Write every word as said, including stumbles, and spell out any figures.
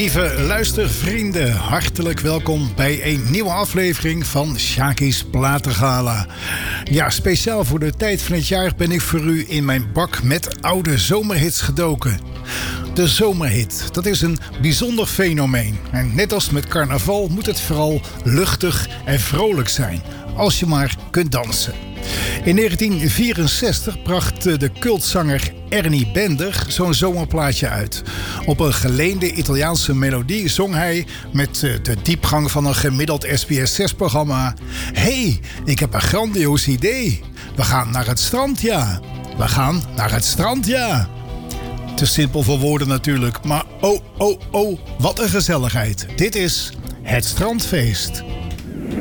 Lieve luistervrienden, hartelijk welkom bij een nieuwe aflevering van Sjaki's Platengala. Ja, speciaal voor de tijd van het jaar ben ik voor u in mijn bak met oude zomerhits gedoken. De zomerhit, dat is een bijzonder fenomeen. En net als met carnaval moet het vooral luchtig en vrolijk zijn, als je maar kunt dansen. In negentien vierenzestig bracht de cultzanger Ernie Bender zo'n zomerplaatje uit. Op een geleende Italiaanse melodie zong hij met de diepgang van een gemiddeld S B S zes programma: hey, ik heb een grandioos idee. We gaan naar het strand, ja. We gaan naar het strand, ja. Te simpel voor woorden natuurlijk, maar oh, oh, oh, wat een gezelligheid. Dit is het strandfeest.